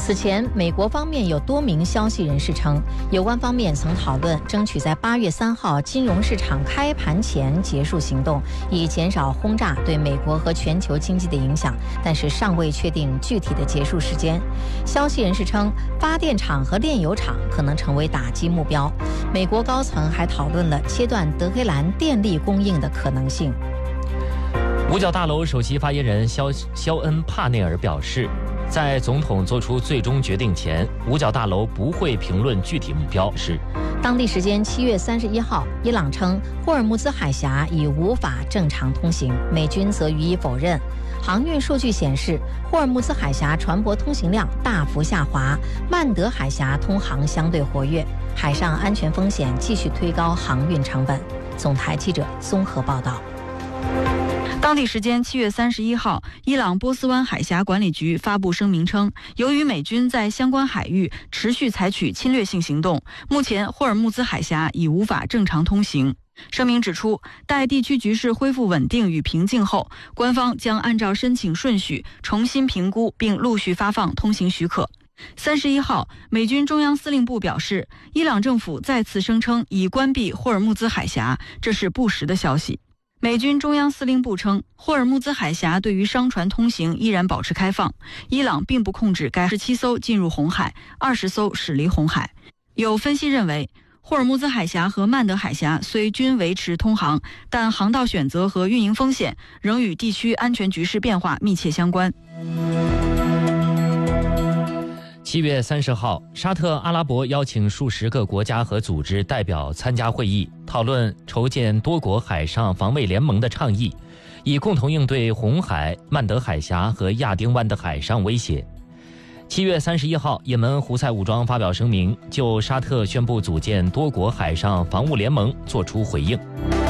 此前，美国方面有多名消息人士称，有关方面曾讨论争取在8月3号金融市场开盘前结束行动，以减少轰炸对美国和全球经济的影响，但是尚未确定具体的结束时间。消息人士称，发电厂和炼油厂可能成为打击目标。美国高层还讨论了切断德黑兰电力供应的可能性。 五角大楼首席发言人肖恩·帕内尔表示，在总统做出最终决定前，五角大楼不会评论具体目标。 当地时间7月31号，伊朗称霍尔木兹海峡已无法正常通行，美军则予以否认。航运数据显示，霍尔木兹海峡船舶通行量大幅下滑，曼德海峡通航相对活跃，海上安全风险继续推高航运成本。总台记者综合报道。 当地时间7月31号，伊朗波斯湾海峡管理局发布声明称，由于美军在相关海域持续采取侵略性行动，目前霍尔木兹海峡已无法正常通行。声明指出，待地区局势恢复稳定与平静后，官方将按照申请顺序重新评估并陆续发放通行许可。31号，美军中央司令部表示，伊朗政府再次声称已关闭霍尔木兹海峡，这是不实的消息。美军中央司令部称，霍尔木兹海峡对于商船通行依然保持开放，伊朗并不控制该17艘进入红海，20艘驶离红海。有分析认为，霍尔木兹海峡和曼德海峡虽均维持通航，但航道选择和运营风险仍与地区安全局势变化密切相关。 7月30号，沙特阿拉伯邀请数十个国家和组织代表参加会议，讨论筹建多国海上防卫联盟的倡议，以共同应对红海、曼德海峡和亚丁湾的海上威胁。7月31号，也门胡塞武装发表声明，就沙特宣布组建多国海上防务联盟作出回应。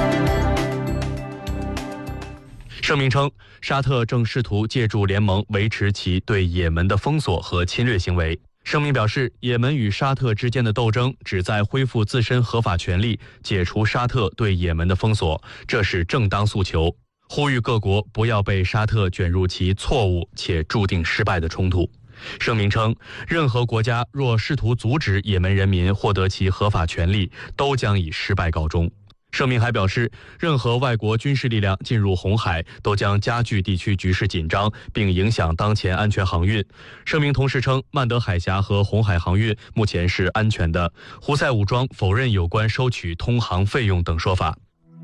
声明称，沙特正试图借助联盟维持其对也门的封锁和侵略行为。声明表示，也门与沙特之间的斗争旨在恢复自身合法权利，解除沙特对也门的封锁，这是正当诉求，呼吁各国不要被沙特卷入其错误且注定失败的冲突。声明称，任何国家若试图阻止也门人民获得其合法权利，都将以失败告终。声明还表示，任何外国军事力量进入红海都将加剧地区局势紧张，并影响当前安全航运。声明同时称，曼德海峡和红海航运目前是安全的。胡塞武装否认有关收取通航费用等说法。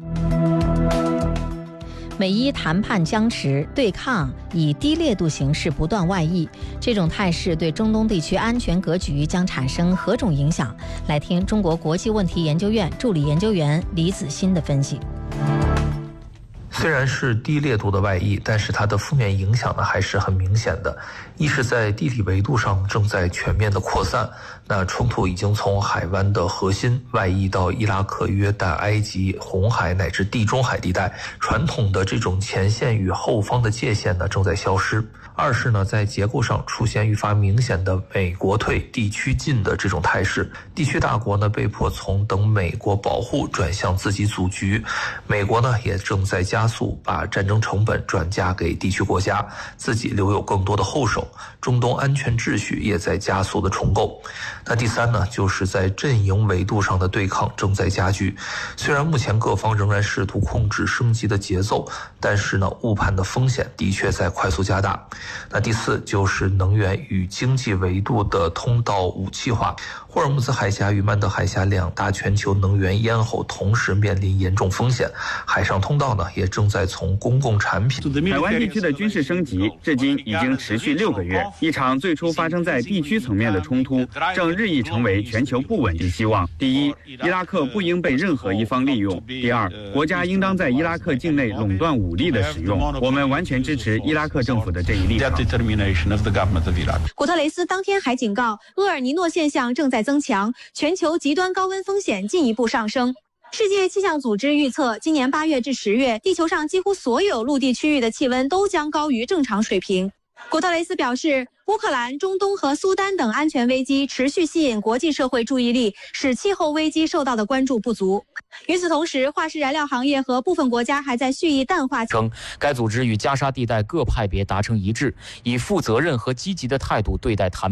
美伊谈判僵持，对抗以低烈度形式不断外溢，这种态势对中东地区安全格局将产生何种影响？来听中国国际问题研究院助理研究员李子欣的分析。 虽然是低烈度的外溢，但是它的负面影响呢还是很明显的。一是在地理维度上正在全面的扩散，那冲突已经从海湾的核心外溢到伊拉克、约旦、埃及、红海乃至地中海地带，传统的这种前线与后方的界限呢正在消失。二是呢，在结构上出现愈发明显的美国退地区进的这种态势，地区大国呢被迫从等美国保护转向自己组局，美国呢也正在加速把战争成本转嫁给地区国家，自己留有更多的后手，中东安全秩序也在加速的重构。那第三呢，就是在阵营维度上的对抗正在加剧，虽然目前各方仍然试图控制升级的节奏，但是呢，误判的风险的确在快速加大。那第四就是能源与经济维度的通道武器化，霍尔木兹海峡与曼德海峡两大全球能源咽喉同时面临严重风险，海上通道呢也正在从公共产品。 海湾地区的军事升级至今已经持续6个月，一场最初发生在地区层面的冲突正日益成为全球不稳定希望。第一，伊拉克不应被任何一方利用；第二，国家应当在伊拉克境内垄断武力的使用。我们完全支持伊拉克政府的这一立场。 古特雷斯当天还警告，厄尔尼诺现象正在增强，全球极端高温风险进一步上升。世界气象组织预测，今年8月至10月，地球上几乎所有陆地区域的气温都将高于正常水平。古特雷斯表示，乌克兰、中东和苏丹等安全危机持续吸引国际社会注意力，使气候危机受到的关注不足。与此同时，化石燃料行业和部分国家还在蓄意淡化。 称该组织与加沙地带各派别达成一致，以负责任和积极的态度对待谈